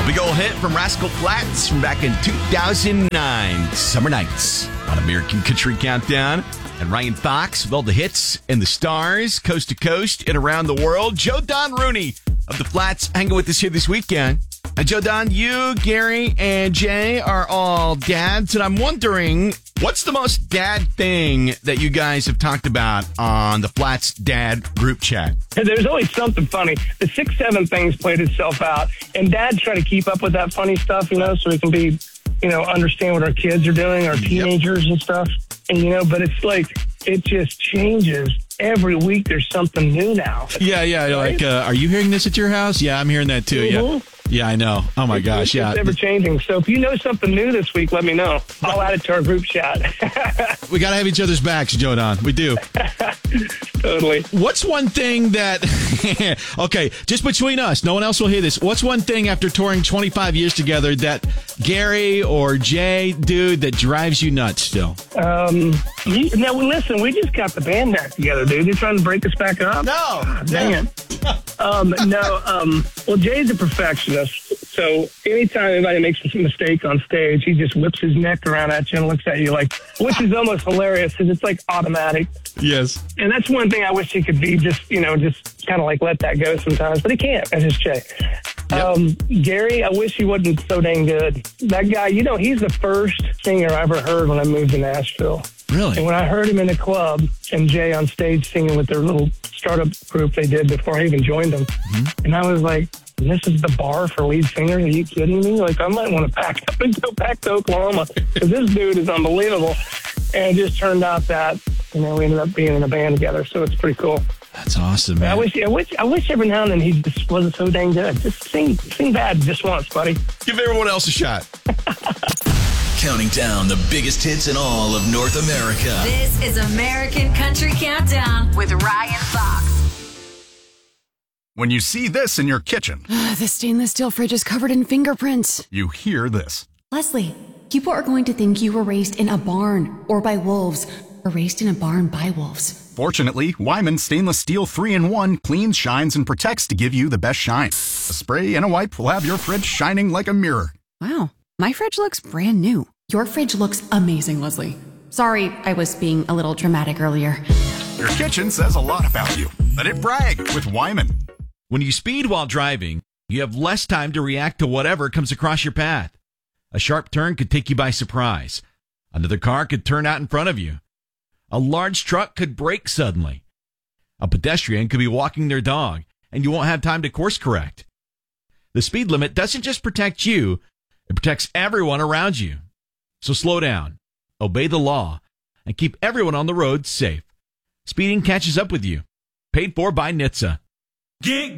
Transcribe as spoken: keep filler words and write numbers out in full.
Big old hit from Rascal Flatts from back in two thousand nine. Summer Nights on American Country Countdown. And Ryan Fox with all the hits and the stars, coast to coast and around the world. Joe Don Rooney of the Flats hanging with us here this weekend. And Joe Don, you, Gary, and Jay are all dads. And I'm wondering, what's the most dad thing that you guys have talked about on the Flats dad group chat? There's always something funny. The six, seven things played itself out. And dads try to keep up with that funny stuff, you know, so we can be, you know, understand what our kids are doing, our teenagers yep. and stuff. And, you know, but it's like, it just changes. Every week there's something new now. Yeah, yeah. Right? Like, uh, are you hearing this at your house? Yeah, I'm hearing that too. Mm-hmm. Yeah. Yeah, I know. Oh, my it's, gosh. It's yeah. ever changing. So if you know something new this week, let me know. I'll add it to our group chat. We got to have each other's backs, Joe Don. We do. Totally. What's one thing that, okay, just between us, no one else will hear this. What's one thing after touring twenty-five years together that Gary or Jay do that drives you nuts still? Um, you, now, listen, we just got the band back together, dude. You're trying to break us back up? No. Oh, dang it. um, no, um, well, Jay's a perfectionist. So anytime anybody makes a mistake on stage, he just whips his neck around at you and looks at you like, which is almost hilarious because it's like automatic. Yes. And that's one thing I wish he could be, just, you know, just kind of like let that go sometimes. But he can't. That's just Jay. Yep. Um, Gary, I wish he wasn't so dang good. That guy, you know, he's the first singer I ever heard when I moved to Nashville. Really? And when I heard him in the club and Jay on stage singing with their little startup group they did before I even joined them, mm-hmm. and I was like, this is the bar for lead singers? Are you kidding me? Like, I might want to pack up and go back to Oklahoma because this dude is unbelievable. And it just turned out that, you know, we ended up being in a band together, so it's pretty cool. That's awesome, man. I wish, I wish, I wish every now and then he just wasn't so dang good. Just sing, sing bad just once, buddy. Give everyone else a shot. Counting down the biggest hits in all of North America. This is American Country Countdown with Ryan Fox. When you see this in your kitchen, the stainless steel fridge is covered in fingerprints. You hear this. Leslie, people are going to think you were raised in a barn or by wolves, or raised in a barn by wolves. Fortunately, Wyman Stainless Steel three in one cleans, shines, and protects to give you the best shine. A spray and a wipe will have your fridge shining like a mirror. Wow, my fridge looks brand new. Your fridge looks amazing, Leslie. Sorry, I was being a little dramatic earlier. Your kitchen says a lot about you. Let it brag with Wyman. When you speed while driving, you have less time to react to whatever comes across your path. A sharp turn could take you by surprise. Another car could turn out in front of you. A large truck could brake suddenly. A pedestrian could be walking their dog, and you won't have time to course correct. The speed limit doesn't just protect you, it protects everyone around you. So slow down, obey the law, and keep everyone on the road safe. Speeding catches up with you. Paid for by N H T S A. Get